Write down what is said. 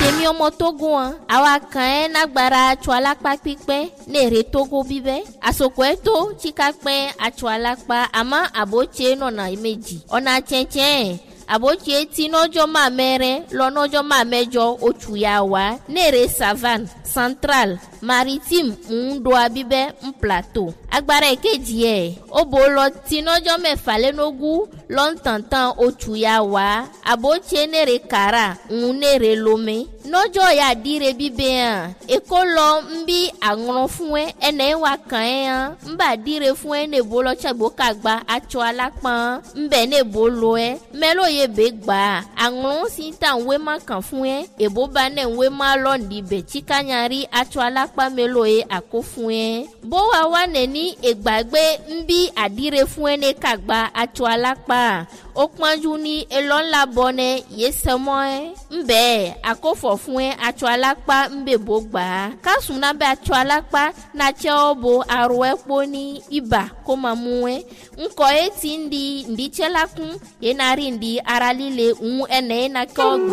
Emi omo Togo awa kan nagbara atwalakpa pipe nere Togo bibe asoko eto chikakpe atwalakpa ama aboche nona imeji ona chenchen aboche ti nojo mamere lo nojo mamejo otuyawa nere savane central maritime ndo abibe plateau agbara ekeji obolo ti nojo mefale nogu lontantan otuyawa aboche nere kara nere lome nojo ya dire bibe ekolo mbi agron fun ene wa kan mba dire fun ne bolo chagbo kagba acho alapan mbe ne bolo melo ye begba agron si tan we ma kan fun ebo ba ne we ma londi be chikanyari acho alapa melo akofun bo wa ne ni egbagbe mbi adire fun ne kagba acho alapa okpanju ni elon labone yesemo mbe akofo fún acho alapa mbe bogba kasuna be acho alapa na che obo aro epo ni iba ko mamu nko eti ndi chelakun yenari ndi aralile ene na ko